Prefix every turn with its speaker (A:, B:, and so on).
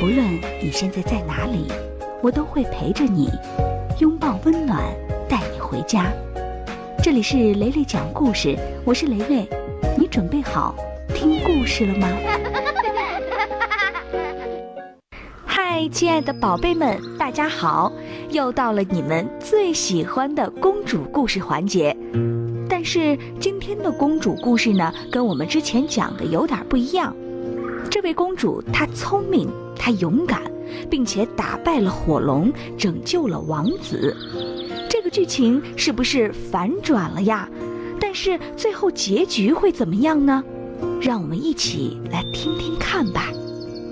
A: 无论你现在在哪里，我都会陪着你，拥抱温暖，带你回家。这里是蕾蕾讲故事，我是蕾蕾，你准备好听故事了吗？嗨，亲爱的宝贝们，大家好！又到了你们最喜欢的公主故事环节。但是今天的公主故事呢，跟我们之前讲的有点不一样。这位公主她聪明，她勇敢，并且打败了火龙，拯救了王子。这个剧情是不是反转了呀？但是最后结局会怎么样呢？让我们一起来听听看吧。